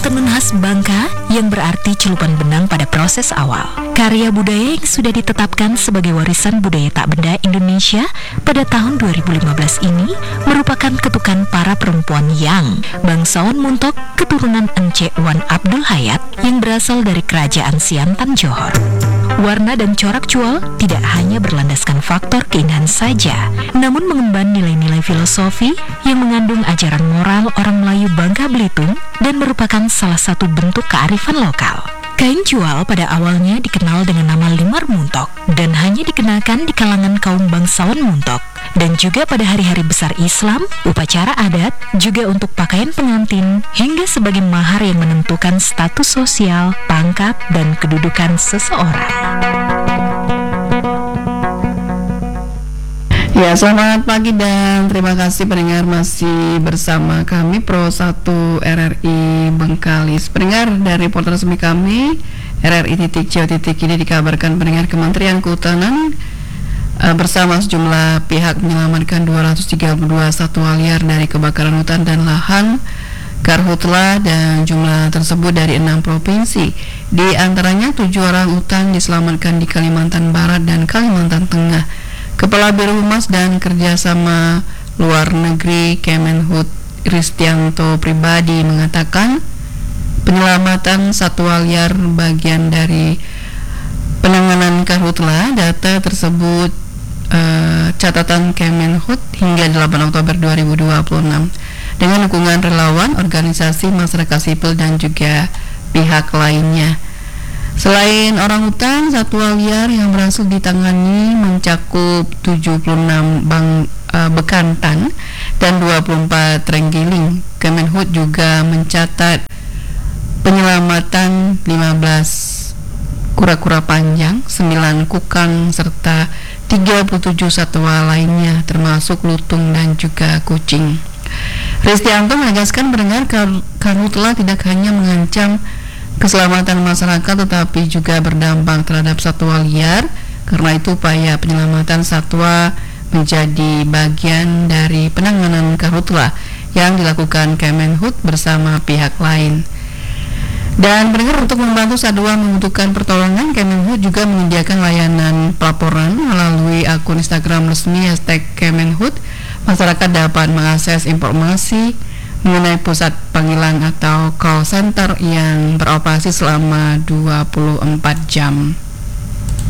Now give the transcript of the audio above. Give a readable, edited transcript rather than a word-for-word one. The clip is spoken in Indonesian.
tenun khas Bangka yang berarti celupan benang pada proses awal. Karya budaya yang sudah ditetapkan sebagai warisan budaya tak benda Indonesia pada tahun 2015 ini merupakan ketukan para perempuan yang bangsawan Muntok keturunan Ence Wan Abdul Hayat yang berasal dari Kerajaan Siantan Johor. Warna dan corak cual tidak hanya berlandaskan faktor keindahan saja, namun mengemban nilai-nilai filosofi yang mengandung ajaran moral orang Melayu Bangka Belitung dan merupakan salah satu bentuk kearifan lokal. Kain cual pada awalnya dikenal dengan nama limar muntok dan hanya dikenakan di kalangan kaum bangsawan Muntok, dan juga pada hari-hari besar Islam, upacara adat, juga untuk pakaian pengantin, hingga sebagai mahar yang menentukan status sosial, pangkat, dan kedudukan seseorang. Ya, selamat pagi dan terima kasih pendengar masih bersama kami Pro 1 RRI Bengkalis. Pendengar, dari portal resmi kami RRI.co. ini dikabarkan pendengar Kementerian Kehutanan bersama sejumlah pihak menyelamatkan 232 satwa liar dari kebakaran hutan dan lahan Karhutla, dan jumlah tersebut dari 6 provinsi. Di antaranya 7 orang hutan diselamatkan di Kalimantan Barat dan Kalimantan Tengah. Kepala Biro Humas dan Kerjasama Luar Negeri Kemenhut Kristianto Pribadi mengatakan penyelamatan satwa liar bagian dari penanganan Karhutla. Data tersebut catatan Kemenhut hingga 8 Oktober 2026 dengan dukungan relawan, organisasi masyarakat sipil dan juga pihak lainnya. Selain orang hutan, satwa liar yang berhasil ditangani mencakup 76 bekantan dan 24 terenggiling. Kemenhut juga mencatat penyelamatan 15 kura-kura panjang, 9 kukang, serta 37 satwa lainnya termasuk lutung dan juga kucing. Ristianto menegaskan pendengar Karhutla tidak hanya mengancam keselamatan masyarakat tetapi juga berdampak terhadap satwa liar. Karena itu upaya penyelamatan satwa menjadi bagian dari penanganan Karhutla yang dilakukan Kemenhut bersama pihak lain. Dan pendengar, untuk membantu satwa membutuhkan pertolongan, Kemenhut juga menyediakan layanan pelaporan melalui akun Instagram resmi #Kemenhut. Masyarakat dapat mengakses informasi mengenai pusat panggilan atau call center yang beroperasi selama 24 jam.